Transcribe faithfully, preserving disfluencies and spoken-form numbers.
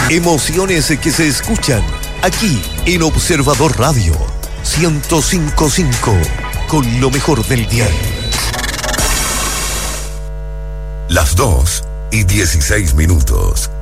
Emociones que se escuchan aquí en Observador Radio ciento cinco punto cinco, con lo mejor del día. Las dos y dieciséis minutos.